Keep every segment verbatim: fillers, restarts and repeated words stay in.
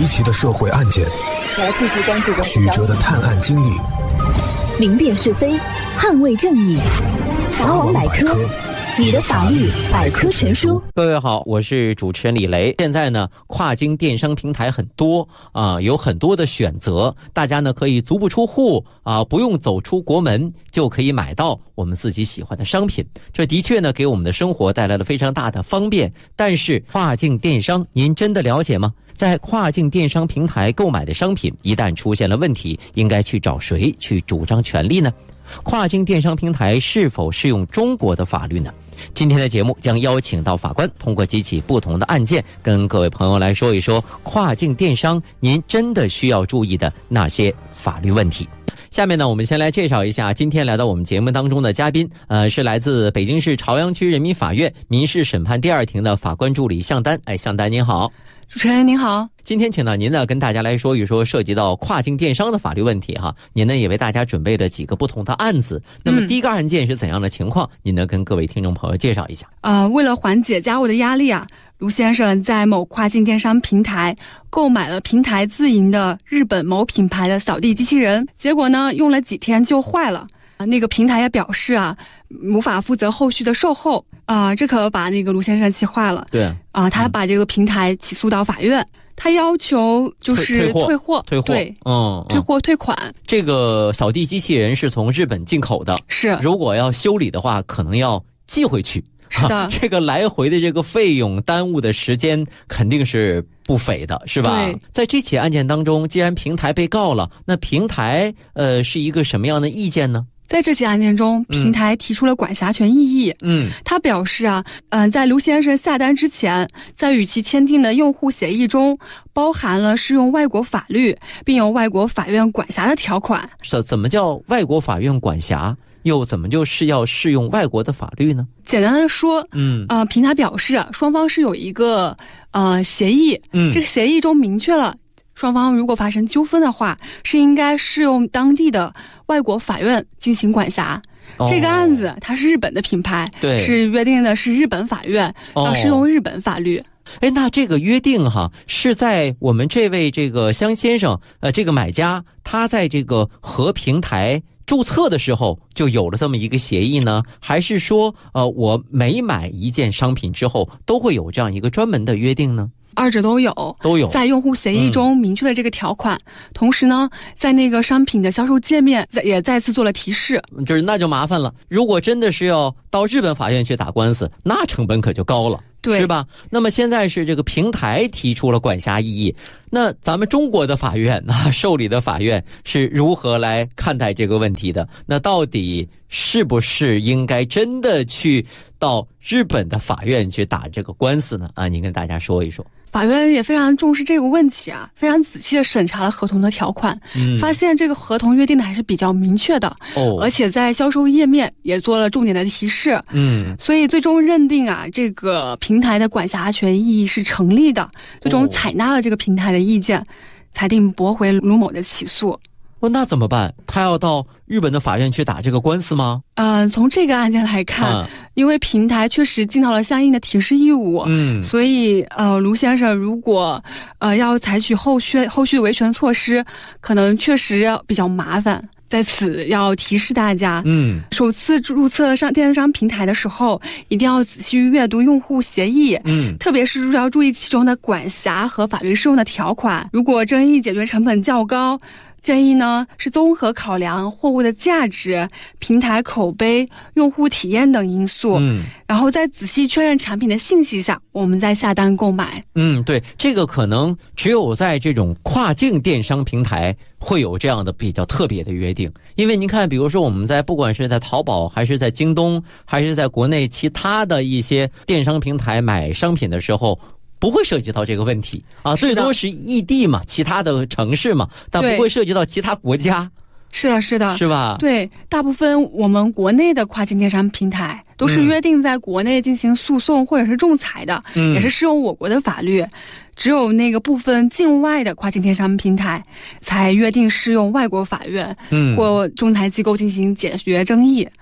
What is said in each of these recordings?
离奇的社会案件， 继续关注曲折的探案经历， 明辨是非，捍卫正义。法网百科，你的法律百科全书。 各位好，我是主持人李雷。现在呢，跨境电商平台很多啊、呃，有很多的选择，大家呢可以足不出户啊、呃，不用走出国门就可以买到我们自己喜欢的商品。这的确呢给我们的生活带来了非常大的方便。但是跨境电商，您真的了解吗？在跨境电商平台购买的商品一旦出现了问题，应该去找谁去主张权利呢？跨境电商平台是否适用中国的法律呢？今天的节目将邀请到法官，通过几起不同的案件，跟各位朋友来说一说跨境电商您真的需要注意的那些法律问题。下面呢，我们先来介绍一下今天来到我们节目当中的嘉宾，呃，是来自北京市朝阳区人民法院民事审判第二庭的法官助理向丹。哎，向丹您好。 主持人您好， 今天请到您呢，跟大家来说一说涉及到跨境电商的法律问题哈。您呢也为大家准备了几个不同的案子。那么第一个案件是怎样的情况？嗯、您呢跟各位听众朋友介绍一下。 呃，为了缓解家务的压力啊，卢先生在某跨境电商平台购买了平台自营的日本某品牌的扫地机器人，结果呢用了几天就坏了。那个平台也表示啊，无法负责后续的售后啊、呃，这可把那个卢先生气坏了。 对啊、呃，他把这个平台起诉到法院，嗯、他要求就是退货、 退货、 对， 嗯， 退货退款。 这个扫地机器人是从日本进口的， 是， 如果要修理的话，可能要寄回去。 是的， 这个来回的这个费用耽误的时间肯定是不菲的，是吧？ 对， 在这起案件当中，既然平台被告了，那平台呃是一个什么样的意见呢？ 在这起案件中，平台提出了管辖权异议。 嗯， 他表示啊，嗯、呃，在卢先生下单之前，在与其签订的用户协议中，包含了适用外国法律，并由外国法院管辖的条款。 怎怎么叫外国法院管辖？又怎么就是要适用外国的法律呢？ 简单的说， 嗯， 呃，平台表示双方是有一个呃协议， 嗯， 这个协议中明确了，双方如果发生纠纷的话，是应该适用当地的外国法院进行管辖。哦、这个案子它是日本的品牌， 对， 是约定的是日本法院要、哦、适用日本法律。 哎，那这个约定哈，是在我们这位这个香先生，呃，这个买家他在这个和平台注册的时候就有了这么一个协议呢？还是说，呃，我每买一件商品之后都会有这样一个专门的约定呢？ 二者都有， 都有。 在用户协议中明确了这个条款，嗯、同时呢，在那个商品的销售界面也再次做了提示。 就是那就麻烦了，如果真的是要到日本法院去打官司，那成本可就高了。 对， 是吧？那么现在是这个平台提出了管辖异议，那咱们中国的法院啊，受理的法院是如何来看待这个问题的？那到底是不是应该真的去到日本的法院去打这个官司呢？啊，您跟大家说一说。 法院也非常重视这个问题啊，非常仔细的审查了合同的条款，嗯，发现这个合同约定的还是比较明确的，哦，而且在销售页面也做了重点的提示， 嗯， 所以最终认定啊，这个平台的管辖权异议是成立的，最终采纳了这个平台的意见，哦、裁定驳回卢某的起诉。 哦，那怎么办？他要到日本的法院去打这个官司吗？ 呃，从这个案件来看，嗯、因为平台确实尽到了相应的提示义务， 嗯， 所以呃，卢先生如果呃要采取后续后续维权措施，可能确实要比较麻烦。在此要提示大家， 嗯， 首次注册上电商平台的时候，一定要仔细阅读用户协议， 嗯， 特别是要注意其中的管辖和法律适用的条款。如果争议解决成本较高，建议呢是综合考量货物的价值、平台口碑、用户体验等因素， 嗯， 然后在仔细确认产品的信息下，我们再下单购买。 嗯，对，这个可能只有在这种跨境电商平台会有这样的比较特别的约定，因为您看，比如说我们在不管是在淘宝，还是在京东，还是在国内其他的一些电商平台买商品的时候，不会涉及到这个问题啊，最多是异地嘛，其他的城市嘛，但不会涉及到其他国家。 是的，是的， 是吧？ 对，大部分我们国内的跨境电商平台都是约定在国内进行诉讼或者是仲裁的，嗯、也是适用我国的法律。只有那个部分境外的跨境电商平台才约定适用外国法院或仲裁机构进行解决争议。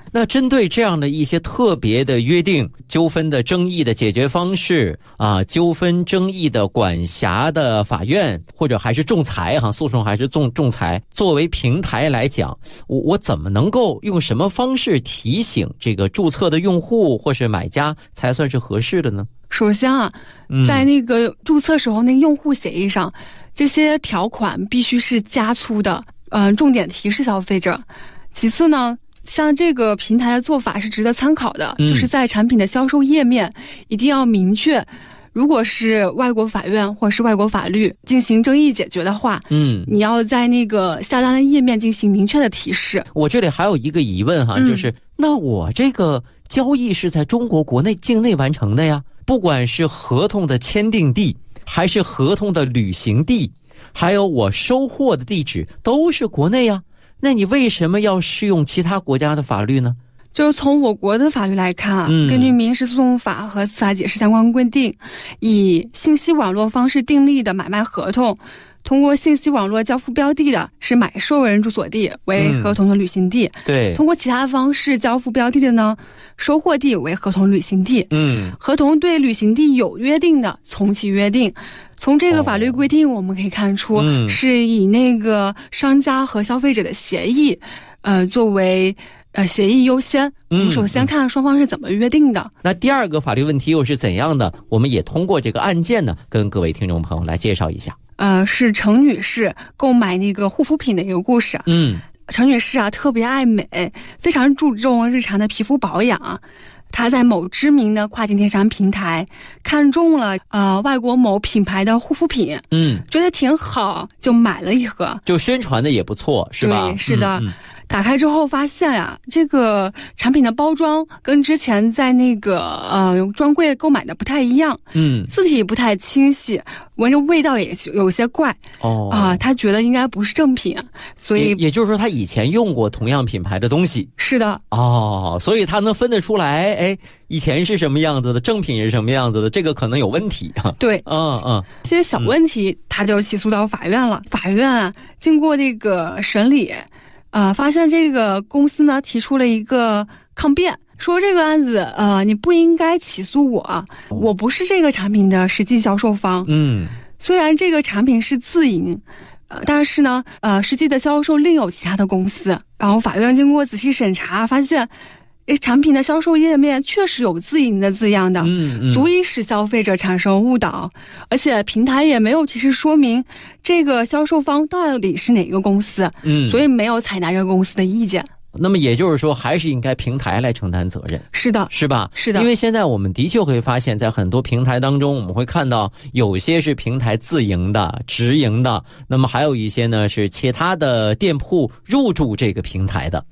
那针对这样的一些特别的约定、纠纷的争议的解决方式啊，纠纷争议的管辖的法院，或者还是仲裁哈，诉讼还是仲仲裁，作为平台来讲，我我怎么能够用什么方式提醒这个注册的用户或是买家才算是合适的呢？ 首先啊，在那个注册时候那个用户协议上，这些条款必须是加粗的，嗯、呃，重点提示消费者。其次呢，像这个平台的做法是值得参考的，嗯、就是在产品的销售页面一定要明确，如果是外国法院或是外国法律进行争议解决的话，嗯，你要在那个下单的页面进行明确的提示。 我这里还有一个疑问哈，嗯、就是那我这个交易是在中国国内境内完成的呀，不管是合同的签订地，还是合同的履行地，还有我收货的地址都是国内呀，那你为什么要适用其他国家的法律呢？ 就是从我国的法律来看啊，嗯、根据民事诉讼法和司法解释相关规定，以信息网络方式订立的买卖合同，通过信息网络交付标的的是买受人住所地为合同的履行地，嗯、对，通过其他方式交付标的的呢，收货地为合同履行地。嗯，合同对履行地有约定的，从其约定。从这个法律规定我们可以看出，哦嗯、是以那个商家和消费者的协议，呃，作为。呃，协议优先，我们首先看双方是怎么约定的。 嗯、那第二个法律问题又是怎样的？我们也通过这个案件呢，跟各位听众朋友来介绍一下。 呃，是程女士购买那个护肤品的一个故事。嗯，程女士啊，特别爱美，非常注重日常的皮肤保养。她在某知名的跨境电商平台看中了呃外国某品牌的护肤品，嗯，觉得挺好，就买了一盒。 就宣传的也不错，是吧？ 对，是的。 嗯嗯打开之后发现呀、啊，这个产品的包装跟之前在那个呃专柜购买的不太一样，嗯，字体不太清晰，闻着味道也有些怪，哦啊、呃，他觉得应该不是正品，所以也, 也就是说他以前用过同样品牌的东西， 是的， 哦，所以他能分得出来，哎，以前是什么样子的，正品是什么样子的，这个可能有问题啊。 对， 嗯嗯， 这些小问题、嗯、他就起诉到法院了，法院啊经过这个审理。呃，发现这个公司呢提出了一个抗辩，说这个案子呃你不应该起诉我，我不是这个产品的实际销售方。嗯，虽然这个产品是自营，呃，但是呢，呃，实际的销售另有其他的公司。然后法院经过仔细审查，发现。产品的销售页面确实有自营的字样的，嗯嗯，足以使消费者产生误导，而且平台也没有提示说明这个销售方到底是哪个公司，嗯，所以没有采纳这个公司的意见。 那么也就是说，还是应该平台来承担责任。 是的， 是吧？ 是的。 因为现在我们的确会发现，在很多平台当中，我们会看到有些是平台自营的、直营的，那么还有一些呢是其他的店铺入驻这个平台的。